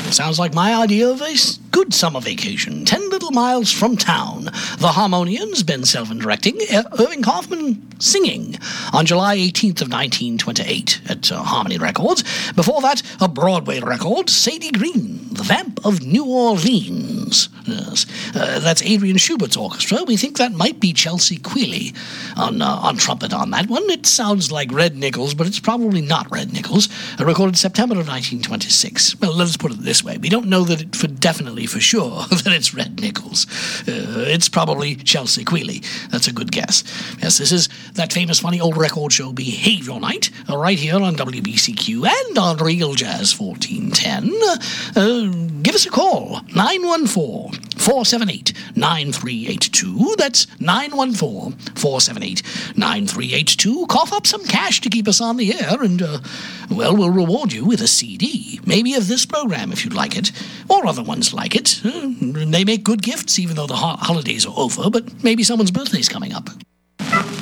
Sounds like my idea of a good summer vacation. 10 little miles from town. The Harmonians, Ben Selvin directing, Irving Kaufman singing on July 18th of 1928 at Harmony Records. Before that, a Broadway record, Sadie Green, The Vamp of New Orleans. Yes. That's Adrian Schubert's orchestra. We think that might be Chelsea Quealy on trumpet on that one. It sounds like Red Nichols, but it's probably not Red Nichols. Recorded September of 1926. Well, let's put it this way. We don't know that it definitely for sure that it's Red Nichols. It's probably Chelsea Quealy. That's a good guess. Yes, this is that famous funny old record show Behavior Night, right here on WBCQ and on Real Jazz 1410. Give us a call, 914-478-9382. That's 914-478-9382. Cough up some cash to keep us on the air, and, well, we'll reward you with a CD. Maybe of this program, if you'd like it, or other ones like it. They make good gifts, even though the holidays are over, but maybe someone's birthday's coming up.